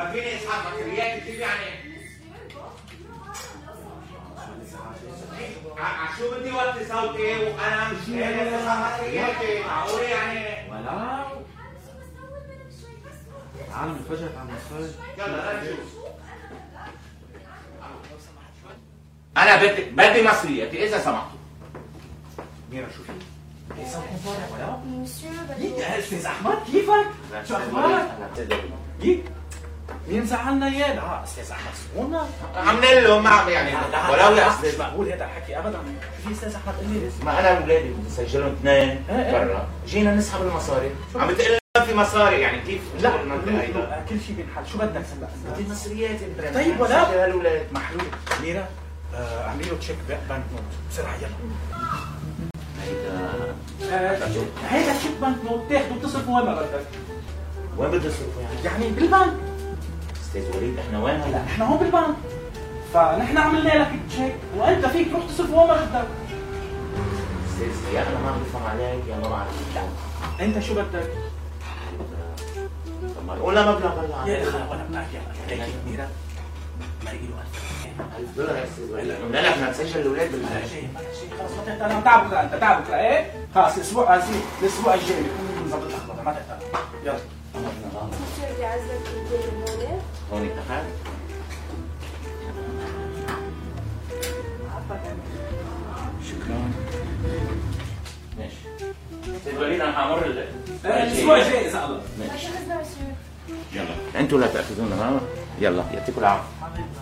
ما فيني اسحب بكريات كيف يعني؟ شو بدي وطي صوتي وانا مش قادر اسحب بكرياتي، معقول يعني؟ ولا عالم انفجرت عم نتفرج. يلا نشوف. انا بدي مصرياتي اذا سمحتوا. ميرا شو في؟ ليس كونفورت ولا؟ مسيو يا استاذ احمد كيفك؟ شو اخبارك؟ مين زعلنا اياه؟ لا استاذ احمد سمونا عملنا له ما يعني ولو يا استاذ مش مقبول هذا الحكي ابدا. شو في استاذ احمد؟ قل لي ما انا واولادي بدي سجلهم اثنين برا، جينا نسحب المصاري، عم تقول ما في مصاري يعني كيف؟ لا كل شيء بينحل. شو بدك هلا؟ بدي مصرياتي طيب ولا سجل هالولاد محلول. ميرا اعملي له تشيك بنك نوت بسرعه يلا. هيدا تشيك بنك نوت تاخده وتصرفه وين ما بدك. وين بدي اصرفه يعني؟ يعني بالبنك. استاذ وليد احنا وين هلا؟ لا احنا هون بالبنك، فنحن عملنا لك تشيك وانت فيك تروح تصرفه وين ما بدك. استاذ يا انا ما بفهم عليك يا ما بعرف. انت شو بدك؟ طب ما قولنا مبلغ هلا يا اخي وانا بنحكي على هيك ميرا مرقي له $1000 يا استاذ وليد. قلنا لك بدنا نسجل الاولاد بلا شيء خلص ما تحتاج. انا تعبك انت تعبك ايه خلص الاسبوع الجاي بكون مظبط الاخبار ما تحتاج. يلا مسيو بدي اعزك بالدير هون. هون اتفقنا؟ شكرا. ماشي استاذ وليد انا حامر الاسبوع الجاي اذا الله. شو قصدنا مسيو؟ يلا انتوا لا تاخذونا ها؟ يلا يعطيكم العافيه.